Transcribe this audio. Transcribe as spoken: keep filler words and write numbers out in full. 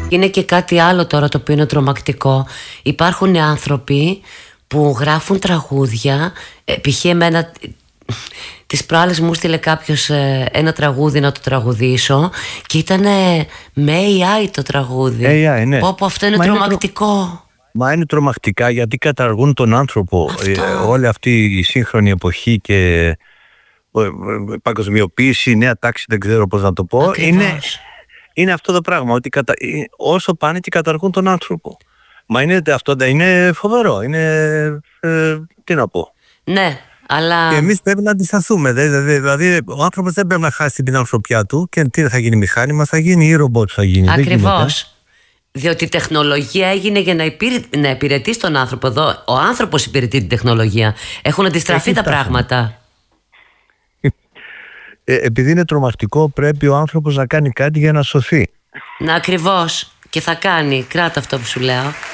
Είναι και κάτι άλλο τώρα το οποίο είναι τρομακτικό. Υπάρχουν άνθρωποι που γράφουν τραγούδια. Π.χ. εμένα τις προάλλες μου στείλε κάποιος ένα τραγούδι να το τραγουδήσω και ήταν με έι άι το τραγούδι. έι άι, ναι. Πω, πω, αυτό είναι Μα τρομακτικό. Είναι τρο... Μα είναι τρομακτικά γιατί καταργούν τον άνθρωπο. Ε, όλη αυτή η σύγχρονη εποχή και παγκοσμιοποίηση, νέα τάξη, δεν ξέρω πώς να το πω. Είναι, είναι αυτό το πράγμα, ότι κατα... όσο πάνε και καταργούν τον άνθρωπο. Μα είναι, αυτό είναι φοβερό, είναι, ε, τι να πω. Ναι, αλλά... Και εμείς πρέπει να αντισταθούμε, δηλαδή, δηλαδή ο άνθρωπος δεν πρέπει να χάσει την ανθρωπιά του και τι θα γίνει, μηχάνημα θα γίνει ή ρομπότ θα γίνει. Ακριβώς. Διότι η τεχνολογία έγινε για να, υπηρε... να υπηρετήσει τον άνθρωπο. Εδώ ο άνθρωπος υπηρετεί την τεχνολογία. Έχουν αντιστραφεί τα πράγματα. Ε, επειδή είναι τρομακτικό, πρέπει ο άνθρωπος να κάνει κάτι για να σωθεί. Να, ακριβώς. Και θα κάνει. Κράτα αυτό που σου λέω.